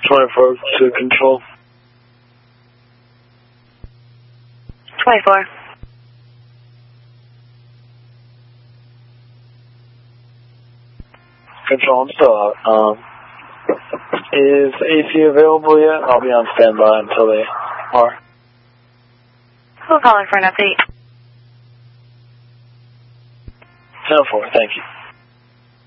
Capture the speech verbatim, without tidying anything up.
twenty-four to control. twenty-four. Control, I'm still out. Um, is A C available yet? I'll be on standby until they are. Who's calling for an update? ten four, thank you.